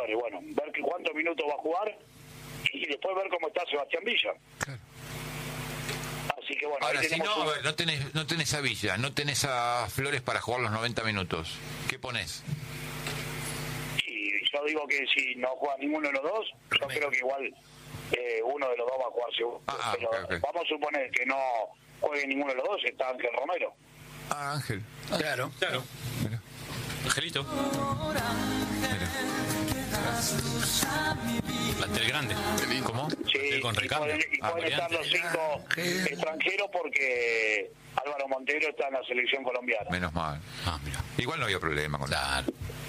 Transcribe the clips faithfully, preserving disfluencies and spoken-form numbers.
jugadores. Bueno, ver que cuántos minutos va a jugar y después ver cómo está Sebastián Villa. Claro. Así que bueno, Ahora, ahí si tenemos no, un... a ver, no tenés, no tenés a Villa, no tenés a Flores para jugar los noventa minutos, ¿qué ponés? Y yo digo que si no juega ninguno de los dos, yo creo que igual eh, uno de los dos va a jugar seguro. Ah, Pero okay, okay. vamos a suponer que no juegue ninguno de los dos, está Ángel Romero. Ah, Ángel. Claro. Claro. Mira, Angelito. mira. Plantel grande. ¿Cómo? Sí, con y recambio. pueden, y Ah, pueden estar variante. los cinco extranjeros porque Álvaro Montero está en la selección colombiana. Menos mal. Ah, mira. Igual no había problema con Claro.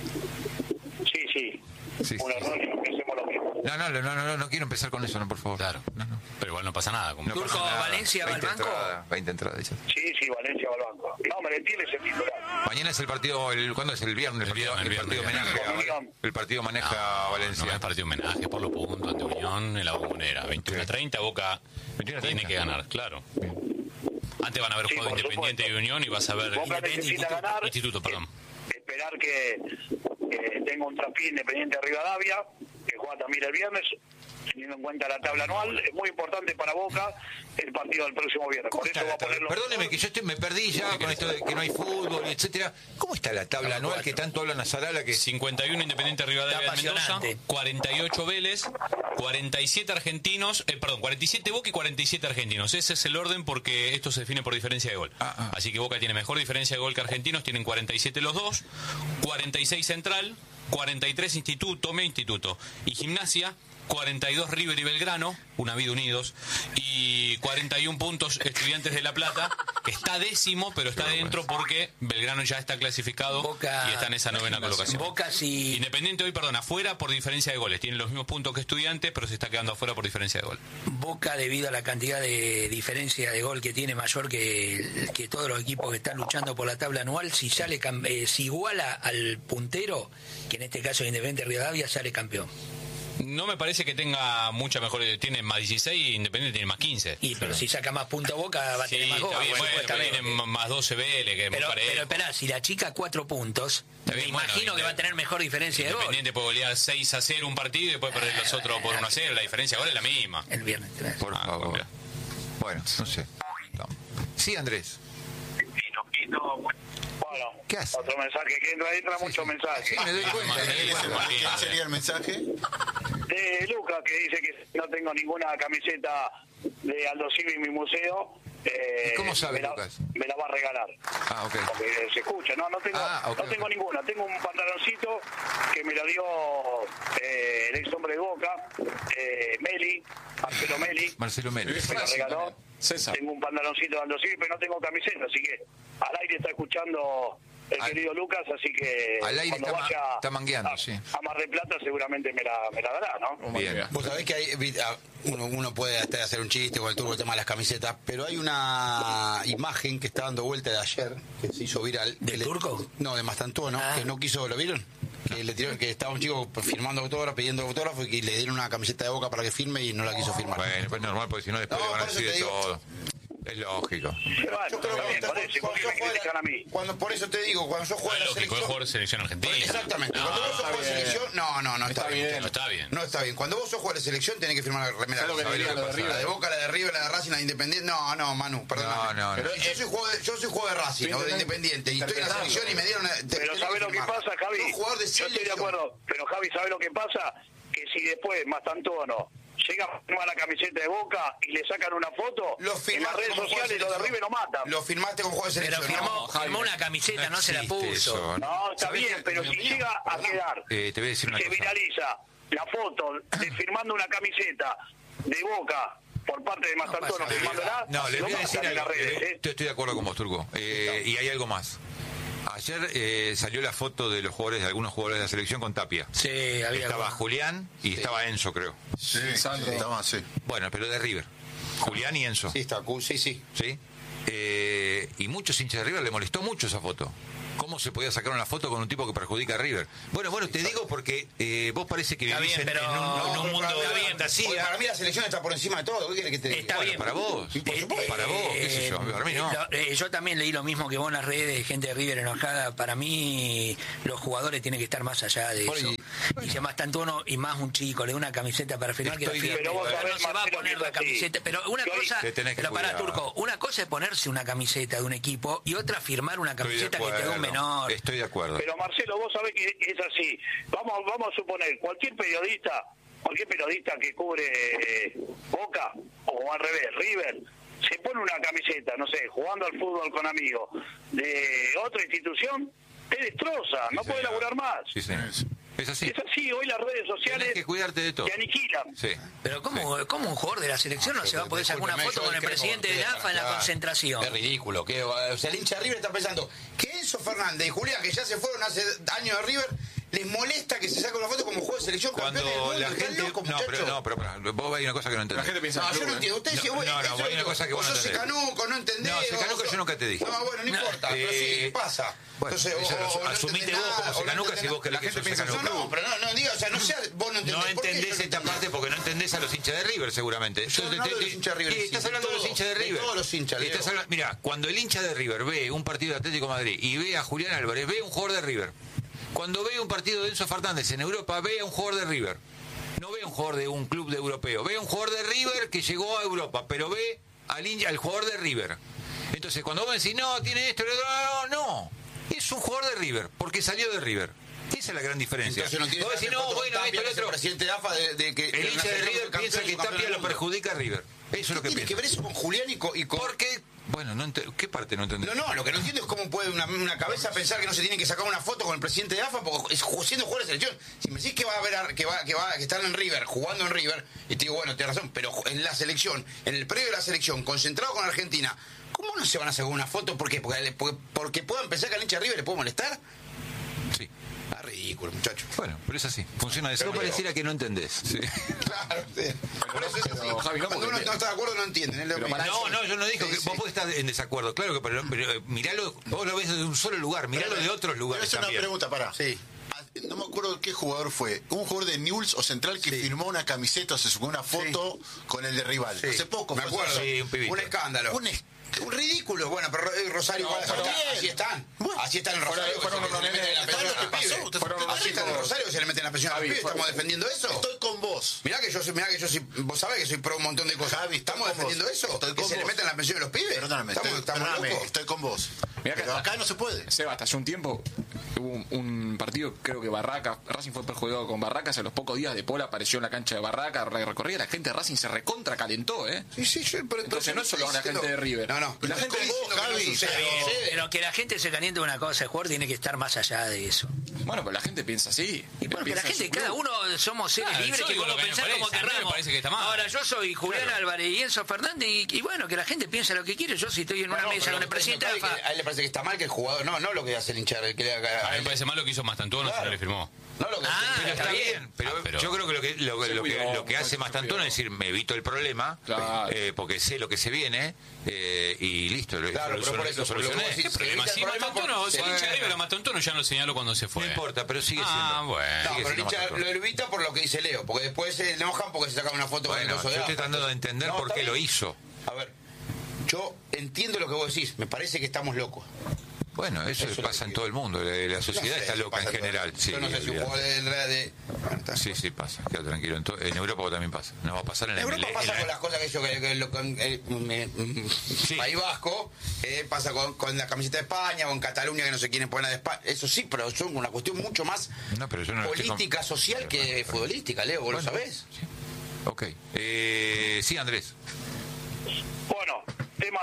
Sí, sí, Sí, un sí. error y no pensemos lo mismo. No, no, no, no, no, no quiero empezar con eso, no, por favor. Claro. No, no. Pero igual no pasa nada. Como No Turco, pasa nada. Valencia va al veinte banco. entradas, veinte entradas. Ya. Sí, sí, Valencia va al banco. No, Merentiel es el titular. Mañana es el partido, el, ¿cuándo es? El viernes. El viernes, el, el partido viernes. maneja, Unión. el partido maneja a Valencia. No es partido homenaje por los puntos ante Unión en la Bombonera. veintiuno a treinta, Boca veintiuno a treinta. tiene que ganar, claro. Antes van a haber Sí, juegos por Independiente supuesto. y Unión y vas a ver Boca Independiente, necesita Instituto, ganar. Instituto, perdón. Eh, esperar que eh, tenga un traspié Independiente de Rivadavia, que juega también el viernes, teniendo en cuenta la tabla anual. Es muy importante para Boca el partido del próximo viernes. ¿Cómo Por está eso va la a tabla? ponerlo. Perdóneme que yo estoy, me perdí ya con esto de que no hay fútbol, etcétera. ¿Cómo está la tabla anual que tanto hablan a Zarala que cincuenta y uno Independiente Rivadavia Está de Mendoza, apasionante. cuarenta y ocho Vélez, cuarenta y siete argentinos, eh, perdón, cuarenta y siete Boca y cuarenta y siete argentinos. Ese es el orden porque esto se define por diferencia de gol. Ah, ah. Así que Boca tiene mejor diferencia de gol que Argentinos, tienen cuarenta y siete los dos, cuarenta y seis Central, cuarenta y tres Instituto, medio Instituto y Gimnasia, cuarenta y dos River y Belgrano, una vida unidos, y cuarenta y uno puntos Estudiantes de La Plata, que está décimo, pero está dentro porque Belgrano ya está clasificado Boca- y está en esa novena colocación. Boca si Independiente hoy, perdón, afuera por diferencia de goles. Tiene los mismos puntos que Estudiantes, pero se está quedando afuera por diferencia de gol. Boca, debido a la cantidad de diferencia de gol que tiene mayor que, que todos los equipos que están luchando por la tabla anual, si sale cam- eh, si iguala al puntero, que en este caso es Independiente Rivadavia, sale campeón. No me parece que tenga mucha mejor. Tiene más dieciséis y Independiente tiene más quince. Y pero si saca más puntos Boca va a Sí, tener más está gol, bien, bueno, pero supuestamente. tiene más doce Vélez, que es muy Pero, parejo. pero espera, si la chica cuatro puntos, Está me bien, bueno, imagino que va a tener mejor diferencia de gol. Independiente puede golear seis a cero un partido y después perder los otros por uno a cero. La diferencia de gol es la misma. El viernes. por Ah, favor? mira. Bueno, no sé. No. Sí, Andrés. Bueno, ¿Qué hace? otro mensaje que entra, entra muchos mensajes. Sí, me doy cuenta. Martín, me doy cuenta. Martín. ¿Qué sería el mensaje? De Lucas, que dice que no tengo ninguna camiseta de Aldo Civi en mi museo. Eh, ¿Y cómo sabe, me la, Lucas? me la va a regalar. Ah, ok. Porque se escucha, no, no tengo, Ah, ok, no tengo ok. ninguna. Tengo un pantaloncito que me lo dio eh, el ex hombre de Boca, eh, Meli, Marcelo Meli. Marcelo Meli. Me lo regaló. César. Tengo un pantaloncito de Aldo Civi, pero no tengo camiseta, así que al aire está escuchando el Al- querido Lucas, así que Al aire cuando está ma- vaya está mangueando, a, sí. a Mar del Plata seguramente me la, me la dará, ¿no? Bien. Vos sabés que hay, vi- ah, uno, uno puede hasta hacer un chiste con el turbo, el tema de las camisetas, pero hay una imagen que está dando vuelta de ayer, que se hizo viral. ¿Del que le- Turco? No, de Mastantuono, Ah. que no quiso, ¿lo vieron? Que le tiró, que estaba un chico firmando autógrafo, pidiendo autógrafo y que le dieron una camiseta de Boca para que firme y no la quiso firmar. Bueno, pues normal, porque si no después No, le van a por eso decir te de digo. todo. Es lógico. Pero bueno, Yo creo está que bien, cuando- por eso, ¿por qué cuando me yo critican a juego- mí? cuando- por eso te digo, cuando yo juego No en es la lógico, es selección... jugador de selección argentina. Exactamente, No, cuando vos sos está jugador de bien. selección, no, no, no está, Está bien. bien. no está bien. No está bien. Cuando vos sos jugador de selección, tenés que firmar la remera. ¿Sabés lo que roja. diría lo de La River? de Boca, la de River, la de Racing, la de Independiente. No, no, Manu, perdón. No, no, no. Yo soy jugador de, yo soy jugador de Racing o de Independiente y estoy en la selección y me dieron. una- te- Pero tenés ¿sabes lo que firmar. pasa, Javi? Sos jugador de Yo estoy de selección. acuerdo, pero Javi, ¿sabes lo que pasa? Que si después Mastantuono llega a firmar la camiseta de Boca y le sacan una foto, Lo en las firmaste redes como jugador de sociales lo de selección. River lo matan. Lo firmaste como jugador de Pero selección. firmó, No, Javi, firmó una camiseta, no, se la existe puso. eso. No, está ¿Sabés bien, qué? pero Mi si opinión, llega a perdón. quedar, Eh, te voy a decir una se cosa. viraliza la foto de firmando una camiseta de Boca por parte de Mastantuono pasa firmándola, No, le voy a lo decir matan en las algo. redes, ¿eh? Estoy, estoy de acuerdo con vos, Turco. Eh, y hay algo más. Ayer eh, salió la foto de los jugadores, de algunos jugadores de la selección con Tapia. Sí, había Estaba algo. Julián y estaba Enzo, creo. Sí, Sandro. estaba así. Bueno, pero de River. Julián y Enzo. Sí, está, cu- sí, sí. ¿Sí? Eh, y muchos hinchas de River le molestó mucho esa foto. ¿Cómo se podía sacar una foto con un tipo que perjudica a River? Bueno, bueno, te digo porque eh, vos parece que está vivís bien, en, pero en un, en un mundo está de bien, fantasía. Para mí la selección está por encima de todo. ¿Qué quieres que te diga? Está Bueno, bien. para vos. Y por Eh, supuesto. Para vos, qué sé yo, para mí no. Lo- eh, yo también leí lo mismo que vos en las redes, gente de River enojada. Para mí, los jugadores tienen que estar más allá de Por eso. ahí. Y si más tanto uno y más un chico le da una camiseta para firmar que la Estoy de firme. Pero vos Pero sabés, no se va a Marcelo, poner que la es así. camiseta. Pero una Que hoy cosa, te tenés que pero para cuidar. Turco, una cosa es ponerse una camiseta de un equipo y otra firmar una Estoy de camiseta que te da un acuerdo. menor. Estoy de acuerdo. Pero Marcelo, vos sabés que es así. Vamos, vamos a suponer, cualquier periodista, cualquier periodista que cubre eh, Boca, o al revés, River, se pone una camiseta, no sé, jugando al fútbol con amigos, de otra institución, te destroza, no Sí, puede señor. laburar más. Sí, señor. Es así. Es así, hoy las redes sociales Tenés que cuidarte de todo. te aniquilan. Sí. Pero ¿cómo, ¿cómo un jugador de la selección no, se va a poder sacar una Discúlpeme, foto yo con el discrepo presidente de usted, la A F A en la claro. concentración? Es ridículo. Que, o sea, el hincha de River está pensando que Enzo Fernández y Julián, que ya se fueron hace años de River, les molesta que se saque una foto como juego de selección Cuando campeón del mundo. la Están gente... locos, No, pero, muchachos. no, pero, pero vos hay una cosa que no entendés. La gente piensa No, en el yo club, no ¿eh? entiendo. Usted dice, No, bueno, no, no, eso hay una es- cosa que vos vos no sos entendés. canuco, no entendés. No, ese o canuco sos- yo nunca te dije. No, bueno, no importa, pero Eh, sí, pasa. Bueno, Entonces, eso o- lo- o no asumite entendés vos como nada, o no secanuca entendés si vos nada. querés La que gente sos piensa en secanuca. No, no, pero no, no diga, o sea, no sea, vos no entendés. No ¿Por qué entendés yo esta entiendo? parte porque no entendés a los hinchas de River, seguramente. Yo no hablo de los hinchas de River, Sí, sí, estás de hablando de los todos, hinchas de de River. todos los hinchas, Estás Leo. hablando- Mirá, cuando el hincha de River ve un partido de Atlético de Madrid y ve a Julián Álvarez, ve a un jugador de River. Cuando ve un partido de Enzo Fernández en Europa, ve a un jugador de River. No ve a un jugador de un club de europeo. Ve a un jugador de River que llegó a Europa, pero ve al, hincha, al jugador de River. Entonces, cuando vos decís, no, tiene esto, no, no, no. Es un jugador de River, porque salió de River. Esa es la gran diferencia. Entonces no tiene Vos que decís, hacer no, foto con bueno, Tapia, esto, que lo es el otro. presidente de A F A de, de que El hincha de River piensa que Tapia lo perjudica a River. Eso es lo que tiene que piensa. ver eso con Julián y con... y con- Porque, bueno, no ente- ¿qué parte no entendés? No, no, lo que no entiendo es cómo puede una, una cabeza pensar que no se tiene que sacar una foto con el presidente de A F A porque es, siendo jugador de selección. Si me decís que va a haber que va, que va que están en River, jugando en River, y te digo, bueno, tienes razón, pero en la selección, en el predio de la selección, concentrado con Argentina, ¿cómo no se van a sacar una foto? ¿Por qué? Porque, porque, porque puedan pensar que al hincha de River le puede molestar. Sí. Ah, ridículo, muchacho. Bueno, pero es así. Funciona de eso. Pero, pareciera que no entendés. Sí. Claro, sí. Por eso es así. pero, Javi, no, Cuando porque- uno no está de acuerdo no entienden. Es lo Pero mismo. para No, eso- no, yo no digo Sí, que sí. vos podés estar en desacuerdo. Claro que, pero, pero eh, miralo, vos lo ves desde un solo lugar, miralo de otros Pero lugares es una también. pregunta, pará. Sí. Ah, No me acuerdo qué jugador fue. Un jugador de Newell's o Central que Sí. firmó una camiseta, o se sacó una foto con el de rival. Sí. Hace poco me fue acuerdo. eso. Sí, un pibito. Un escándalo. Un es- Un ridículo. Bueno, pero eh, Rosario, No, igual, pero así, bien. así están. Bueno. Así están en Rosario. Fueron- fueron que se unos le meten en la nenes- pensión ¿Sabes a lo los que pasó? pibes. Te- Fueron te- unos Así están en chicos- Rosario que se le meten en la pensión a los Javi, pibes. fue- ¿Estamos defendiendo eso? Estoy con vos. Mirá que yo soy, mirá que yo soy, vos sabés que soy pro un montón de cosas. Javi, estoy ¿Estamos con defendiendo vos. eso? Estoy ¿Que con se le vos. meten en la pensión a los pibes? Perdóname, Estamos, estoy, estamos perdóname, locos. estoy con vos. Mirá que Pero hasta- acá no se puede. Seba, hasta hace un tiempo hubo un, un partido, creo que Barraca, Racing fue perjudicado con Barracas, a los pocos días de Pola apareció en la cancha de Barraca, re- recorría, la gente de Racing se recontra calentó, ¿eh? Sí, sí, yo, pero, Entonces no es solo la gente de River. No, no. Pero La estoy gente con dice vos, que no Javi. sucede. Pero- No sucede. Pero que la gente se caliente una cosa, el jugador tiene que estar más allá de eso. Bueno, pero la gente piensa así. Y porque Piensa la en su gente, club. cada uno somos seres Claro, libres yo que digo lo podemos que me pensar como parece, a mí me querramos. parece que está mal. Ahora yo soy Julián Claro. Álvarez y Enzo Fernández y, y bueno, que la gente piense lo que quiere. Yo si estoy en una No, mesa pero con el lo que presidente de me parece AFA, que A él le parece que está mal que el jugador. No, no lo que hace el hincha. Que le haga, A mí me parece mal lo que hizo Mastantuono, Claro. si no le firmó. No lo que Ah, Pero está está bien. bien, pero, Ah, pero- yo creo que lo que, lo, Se lo que, cuidó, lo que hace se Mastantuono cuidó. es decir, me evito el problema, Claro. eh, porque sé lo que se viene, eh, y listo, lo, Claro, lo- pero por lo eso, solucioné. pero vos decís- ¿Qué problema? evita el Si problema Mastantuono, por- si el hincha de Bueno. River a Mastantuono ya lo señaló cuando se fue. No importa, pero sigue Ah, siendo. bueno. No, Sigue pero el siendo hincha Mastantuono. lo evita por lo que dice Leo, porque después se enojan porque se sacan una foto con el Bueno, oso de yo estoy AFA. tratando de entender No, por está qué lo bien. hizo. A ver, yo entiendo lo que vos decís, me parece que estamos locos. Bueno, eso, Eso es lo pasa que en todo el mundo, la, la sociedad No sé está si loca pasa en todo. general. Sí, Yo no sé si un olvidate. jugador de... de- Bueno, está. Sí, sí pasa, queda tranquilo. En, to- en Europa también pasa. No va a pasar en la En Europa M L, pasa en la- con las cosas que yo que, que lo- con el, me- mm, País Vasco, eh, pasa con, con la camiseta de España o en Cataluña que no se quieren poner la de España. Eso sí, pero son una cuestión mucho más No, pero yo no estoy política, con- social que futbolística, Leo, vos Bueno, lo sabés. sí. Ok. Eh, sí, Andrés. Bueno, tema,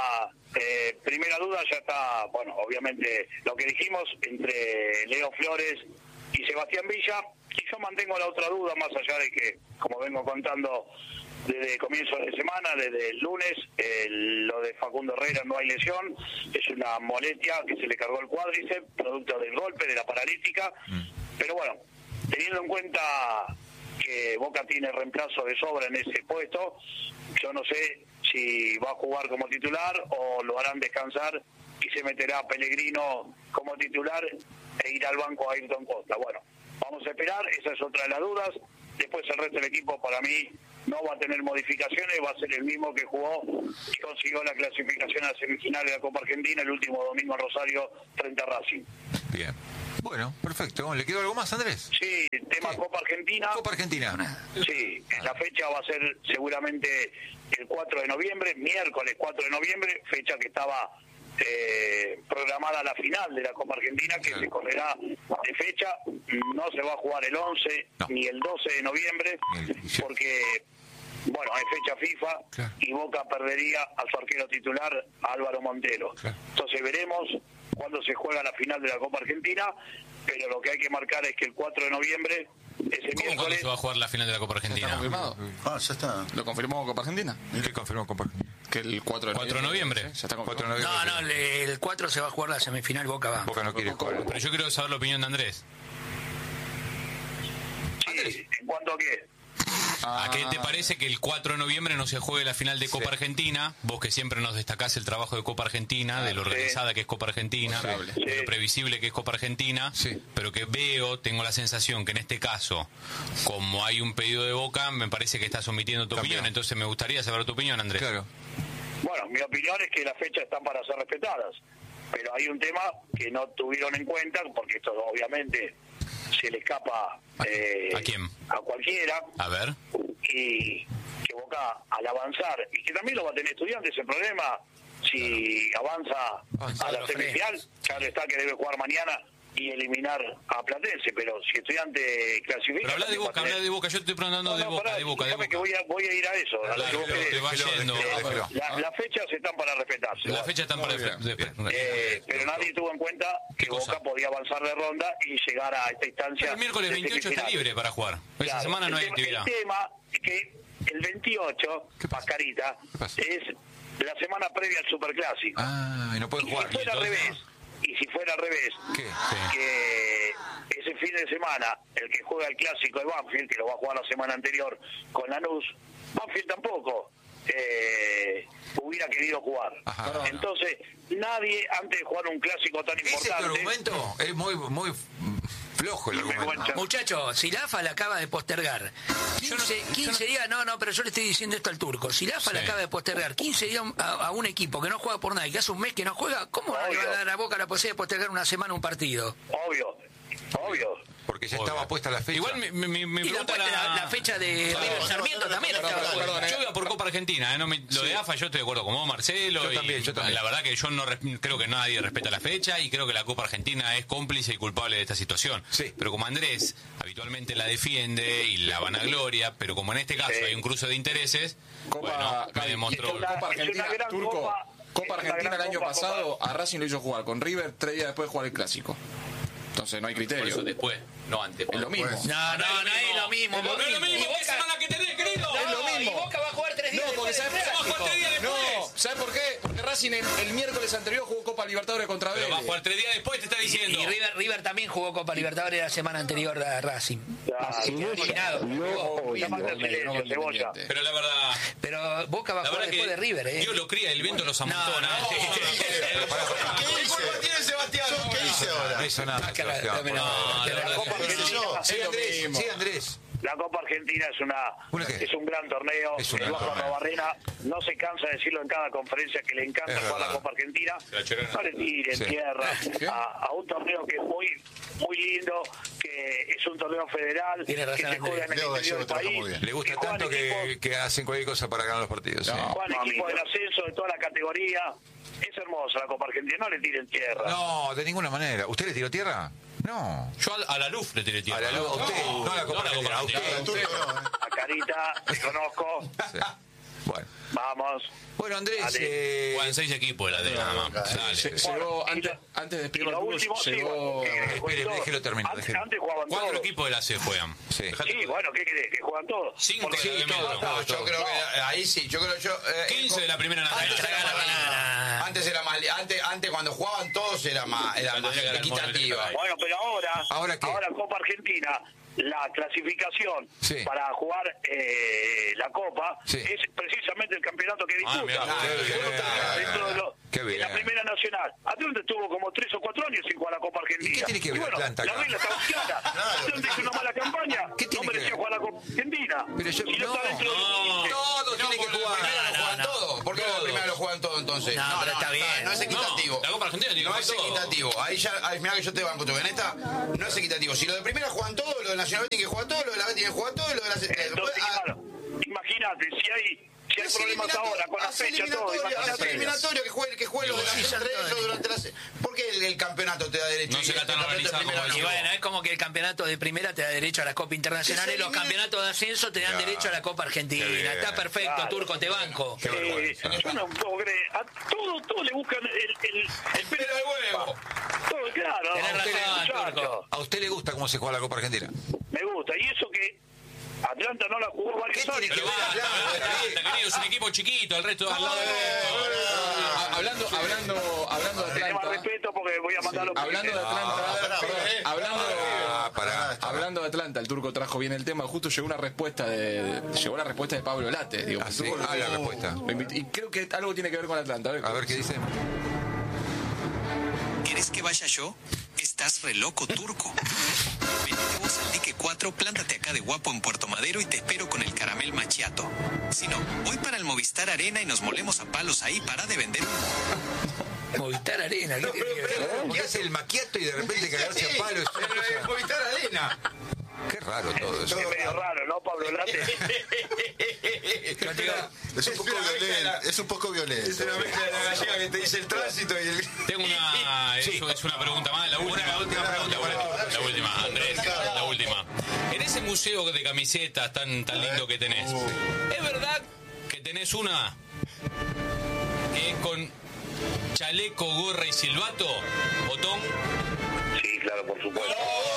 eh, primera duda ya está, bueno, obviamente lo que dijimos entre Leo Flores y Sebastián Villa, y yo mantengo la otra duda, más allá de que, como vengo contando desde comienzo de semana, desde el lunes, eh, lo de Facundo Herrera no hay lesión, es una molestia que se le cargó el cuádriceps, producto del golpe, de la paralítica, pero bueno, teniendo en cuenta que Boca tiene reemplazo de sobra en ese puesto, yo no sé si va a jugar como titular o lo harán descansar y se meterá Pellegrino como titular e irá al banco a Ayrton Costa. Bueno, vamos a esperar, esa es otra de las dudas. Después el resto del equipo para mí no va a tener modificaciones, va a ser el mismo que jugó y consiguió la clasificación a la semifinal de la Copa Argentina el último domingo en Rosario frente a Racing. Bien. Bueno, perfecto. ¿Le quedó algo más, Andrés? Sí, tema ¿Qué? Copa Argentina. Copa Argentina. Sí, la fecha va a ser seguramente el cuatro de noviembre, miércoles cuatro de noviembre, fecha que estaba eh, programada la final de la Copa Argentina, que Claro. se correrá de fecha. No se va a jugar el once No. ni el doce de noviembre, Ni el dieciocho. porque, bueno, hay fecha FIFA Claro. y Boca perdería a su arquero titular, Álvaro Montero. Claro. Entonces veremos cuándo se juega la final de la Copa Argentina, pero lo que hay que marcar es que el cuatro de noviembre, ese ¿Cómo cuándo miércoles, se va a jugar la final de la Copa ¿Está Argentina? confirmado? Ah, ya está. ¿Lo confirmó Copa Argentina? ¿Qué confirmó Copa Argentina? Que el cuatro de cuatro de noviembre. Sí, ya está cuatro de confirmado. noviembre. No, no, el, el cuatro se va a jugar la semifinal, Boca va. Boca no quiere jugar. Pero yo quiero saber la opinión de Andrés. sí, ¿en cuanto a qué? ¿A qué te parece que el cuatro de noviembre no se juegue la final de Copa Sí. Argentina? Vos que siempre nos destacás el trabajo de Copa Argentina, de lo organizada que es Copa Argentina, Sí. de lo previsible que es Copa Argentina, Sí. pero que veo, tengo la sensación que en este caso, como hay un pedido de Boca, me parece que estás omitiendo tu Campeón. opinión, entonces me gustaría saber tu opinión, Andrés. Claro. Bueno, mi opinión es que las fechas están para ser respetadas, pero hay un tema que no tuvieron en cuenta, porque esto obviamente se le escapa eh, ¿A quién? a cualquiera, A ver. y que Boca al avanzar, y que también lo va a tener Estudiantes ese problema, si avanza Avanza a la los semifinal, claro está que debe jugar mañana y eliminar a Platense, pero si Estudiante clasifica... Pero habla de también va a Boca, tener- habla de Boca, yo te estoy preguntando No, de no, Boca, pará, de Boca, de déjame Boca. que voy a, voy a ir a eso, a lo que vos Claro, querés. te va déjelo, yendo. déjelo, déjelo. La- Las fechas están para respetarse. La fecha está para... Muy bien. de- de- Eh, pero nadie tuvo en cuenta que ¿Qué cosa? Boca podía avanzar de ronda y llegar a esta instancia. El miércoles de veintiocho está semifinal. libre para jugar. Esa Claro, semana no el hay tema- actividad. El tema es que el veintiocho, ¿Qué pasa? Pascarita, ¿Qué pasa? es la semana previa al Superclásico. Ah, y no puede y jugar. si fuera al entonces- revés, y si fuera al revés, ¿Qué? que ese fin de semana, el que juega el clásico de Banfield, que lo va a jugar la semana anterior con Lanús, Banfield tampoco eh, hubiera querido jugar. Ajá. Entonces, nadie, antes de jugar un clásico tan Ese es tu importante... argumento es muy, muy flojo el Me argumento. cuenta. Muchachos, si la A F A la acaba de postergar quince, quince días, no, no, pero yo le estoy diciendo esto al turco. Si la A F A la Sí. acaba de postergar quince días a, a un equipo que no juega por nada y que hace un mes que no juega, ¿cómo le va a dar a Boca la posibilidad de postergar una semana un partido? Obvio, obvio. Porque ya Obvio. estaba puesta la fecha. Igual mi, mi, mi- mi Y la, pregunta era... la- la fecha de Claro. River Sarmiento también estaba perdón, fuera. perdón, Yo iba por Copa Argentina, ¿eh? No me- lo de A F A yo estoy de acuerdo con vos, Marcelo. Yo y también, yo también. La verdad que yo no res- creo que nadie respeta la fecha y creo que la Copa Argentina es cómplice y culpable de esta situación. Sí. Pero como Andrés habitualmente la defiende y la vanagloria, pero como en este caso Sí. hay un cruce de intereses, Copa, bueno, me Gaby, demostró... es una- Copa es una Argentina, gran Turco. copa, Copa es una Argentina gran el año copa, pasado copa. a Racing lo hizo jugar con River tres días después de jugar el clásico. Entonces no hay Por criterio. eso después, no antes. Es lo mismo. Pues, No, no, no es lo mismo. No es lo mismo, Y ¿qué Boca- semana que tenés, querido? No, es lo mismo. y Boca va a jugar tres días No, porque después ¿sabes del por qué? clásico. tres días No, después. ¿sabes por qué? Porque Racing el, el miércoles anterior jugó Copa Libertadores contra Pero va a Vélez. jugar tres días después, te está Y, diciendo. y River, River también jugó Copa Libertadores la semana anterior a Racing. Ya, Y quedó eliminado. Llámate al silencio, Cebolla. Pero la verdad... Pero Boca va a La jugar verdad después que de River, ¿eh? Dios lo cría, el viento los amontona. No, no, Sí, no, sí, sí. Pero pará, pará. ¿Qué dice? tiene Sebastián? ¿Qué dice ahora? No hizo nada. Ah, que la- Sebastián, dame por la- favor. No, la la verdad Copa que- Argentina, Sí, lo Andrés. mismo. Sí, Andrés. la Copa Argentina es una ¿Una qué? es un gran torneo. Es un El gran Bajo torneo. Barrena no se cansa de decirlo en cada conferencia que le encanta Es jugar la verdad. Copa Argentina. La chorona. No le tiren Sí. tierra ¿Qué? a, a un torneo que es muy muy lindo, que es un torneo federal, Tiene razón, que se juega en el Leo interior Gallego del trabaja país. muy bien. Le gusta que juegan tanto que, equipos- que hacen cualquier cosa para ganar los partidos. No. sí. juegan equipos del ascenso de toda la categoría. Es hermosa la Copa Argentina, no le tiren tierra. No, de ninguna manera. ¿Usted le tiró tierra? No. Yo a, a la luz le tiré A tierra. la luz, a usted, no a la Copa Argentina, a usted. El turco no, ¿eh? A Carita, te conozco. Sí. Bueno. Vamos. Bueno, Andrés, Dale. eh, Juegan seis equipos de la D, nada más. Dale. Lle- Llegó, antes, antes de Y despedir lo los último, sí, llegó... bueno, que- que Espere, jueguen déjelo terminar, Antes, déjelo. antes jugaban Cuatro todos. equipos de la C juegan. Sí. Dejate- Sí, bueno, ¿qué querés? ¿Que juegan todos? Cinco Porque de la sí, de todos, medio. todos. No, yo creo que ahí sí, yo creo yo eh, quince de la primera antes nacional. era más lindo. Banana. Antes era más li- antes antes cuando jugaban todos era más era Cuando más tenía que ganar el equitativa. Mono, Bueno, pero ahora, ¿Ahora qué? Copa Argentina la clasificación Sí. para jugar eh, la Copa Sí. es precisamente el campeonato que disputa. Ah, mirá, Vos qué no bien. terminás dentro de, lo- Qué de bien. la Primera Nacional. Atlanta estuvo como tres o cuatro años sin jugar la Copa Argentina. ¿Y qué tiene que ver Y bueno, Atlanta la acá? regla estaba clara. Atlanta hizo una mala campaña, ¿Qué tiene no que merecía ver? jugar la Copa Argentina. Pero yo- Si no, no, está dentro de los no. quince. Todo tiene que porque la jugar. primera lo juegan no, no. todo. ¿Por qué la primera lo juegan todo entonces? No, pero está bien. No es equitativo. No, la Copa Argentina tiene No que es jugar todo. equitativo. Ahí ya, ahí, mirá que yo te banco, en esta no es equitativo. Si lo de primera juegan todo, lo de Nacional tiene que jugar todo, lo de la B tiene que jugar todo, y lo de la... eh, Entonces, ah, claro, imagínate, si hay, si hay es problemas eliminatorio, ahora con la hace fecha, todo, eliminatorio, hace imagínate. eliminatorio que juegue, que juegue los de la Sí, entre todo ellos durante la... se- ¿Por qué el, el campeonato te da derecho? No y será el tan campeonato de organizado primera como Y no? bueno, es como que el campeonato de primera te da derecho a la Copa Internacional Que y se los elimine- campeonatos de ascenso te dan derecho a la Copa Argentina. Qué bien. Está perfecto, Claro. Turco, te banco. Qué Eh, vergüenza. yo no puedo creer, a todo, todo le buscan el, el, el pelo Pero el huevo. Todo, claro. Tenés a usted, razón, muchacho, Turco. ¿A usted le gusta cómo se juega la Copa Argentina? me gusta. Y eso que Atlanta no la jugó varios ¿Qué tiene años. que Pero ver? basta, Claro, basta, querido, es un equipo chiquito, el resto al lado de Ah, hablando, hablando, hablando de Tenés más Atlanta. respeto porque voy a mandar los Hablando de primeros. Atlanta, pará, perdón, pará. hablando, Ah, pará. hablando de Atlanta, el Turco trajo bien el tema. Justo llegó una respuesta de, llegó la respuesta de Pablo Late. Digo, Ah, el sí. Turco lo- Ah, la respuesta. lo invitó- y creo que algo tiene que ver con Atlanta. A ver, A ver qué dice. ¿Querés que vaya yo? Estás re loco, Turco. Venite vos al dique cuatro, plántate acá de guapo en Puerto Madero y te espero con el caramel machiato. Si no, voy para el Movistar Arena y nos molemos a palos ahí, para de vender humo. Movistar Arena, ¿qué tiene que ver? ¿Qué hace el maquiato y de repente cagarse a palo? Es una Eh, cosa- Movistar Arena. Qué raro todo eso. Es medio raro, ¿no, Pablo Late? Yo te digo, Es un poco violento. Es un poco violento. Es una mezcla de la gallega que te dice el tránsito y el... Tengo una. Eso es una pregunta más. La última, la última pregunta. La última, Andrés. La última. En ese museo de camisetas tan, tan lindo que tenés, ¿es verdad que tenés una que es con chaleco, gorra y silbato? ¿Botón? Sí, claro, por supuesto.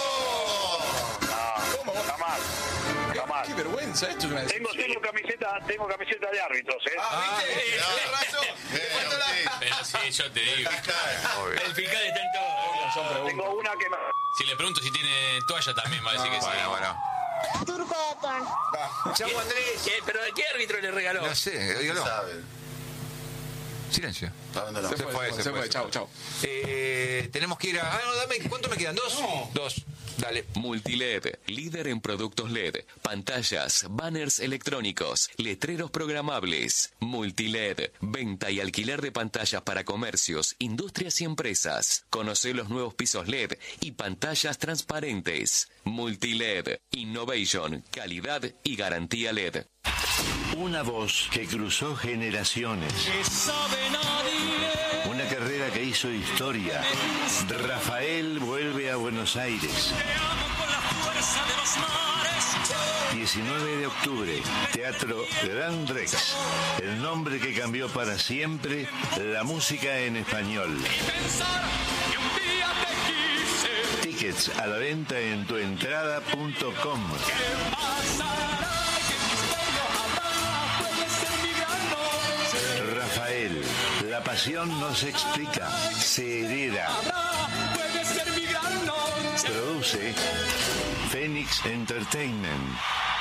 No, jamás. Jamás. qué vergüenza, esto es una Tengo, tengo camiseta, tengo camiseta de árbitros, ¿eh? Ah, ¿viste? Tenés razón. Bien, Te faltó la- sí. Pero sí, yo te digo. el fiscal está en todo. son preguntas. Tengo una que me... Si le pregunto si tiene toalla también, va a decir que sí. Bueno, bueno. Turco Botón. Chau, Andrés. ¿Qué? ¿Pero de qué árbitro le regaló? No sé, dígalo. Sabe. Silencio. Está dando la- Se Se fue, fue, se se fue, fue. chau, chau. Eh, tenemos que ir a... Ah, no, dame. ¿Cuánto me quedan? ¿Dos? Dos. Dale. Multiled, líder en productos L E D, pantallas, banners electrónicos, letreros programables. Multiled, venta y alquiler de pantallas para comercios, industrias y empresas. Conoce los nuevos pisos L E D y pantallas transparentes. Multiled, innovation, calidad y garantía L E D. Una voz que cruzó generaciones. Una carrera que hizo historia. Rafael vuelve a Buenos Aires. diecinueve de octubre, Teatro Gran Rex. El nombre que cambió para siempre la música en español. Tickets a la venta en tuentrada punto com. Rafael, la pasión no se explica, se hereda. Produce Phoenix Entertainment.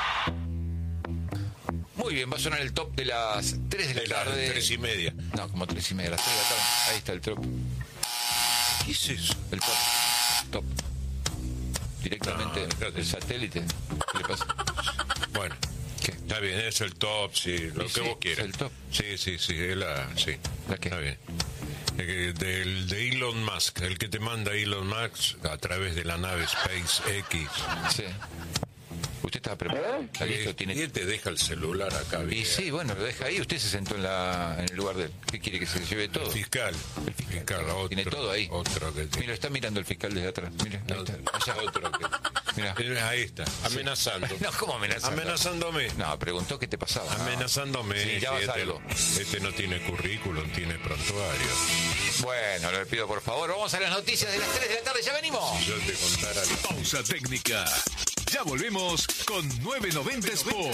Muy bien, va a sonar el top de las tres de la De las tarde. tres y media. No, como tres y media, las tres de la tarde. Ahí está el top. ¿Qué es eso? El top. Top. Directamente No, fíjate. el satélite. ¿Qué le pasa? Bueno, ¿Qué? está bien, es el top, sí, lo Y que sí, vos quieras. es el top. Sí, sí, sí, es la, sí. ¿La qué? Está bien. Eh, Del, de Elon Musk, el que te manda Elon Musk a través de la nave SpaceX. Sí. ¿Usted estaba preparado? ¿Está listo? Y, ¿Tiene... y él te deja el celular acá, Y bien. sí, bueno, lo deja ahí. Usted se sentó en, la, en el lugar de él. ¿Qué quiere que se lleve todo? El fiscal. El fiscal. fiscal, otro, Tiene todo ahí. Otro que Mira, está mirando el fiscal desde atrás. Mira, ahí está. Allá. Otro que. Mira. Eh, Ahí está, amenazando. No, ¿cómo amenazando? Amenazándome. No, preguntó qué te pasaba. No. Amenazándome. Sí, ya si vas este, algo. este no tiene currículum, tiene prontuario. Bueno, le pido por favor. Vamos a las noticias de las tres de la tarde. Ya venimos. Si yo te contara la... Pausa técnica. Ya volvemos con nueve noventa Sport.